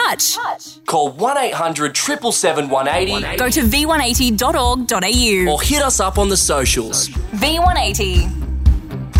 touch. Call 1800 777 180 Go to v180.org.au. or hit us up on the socials. V180.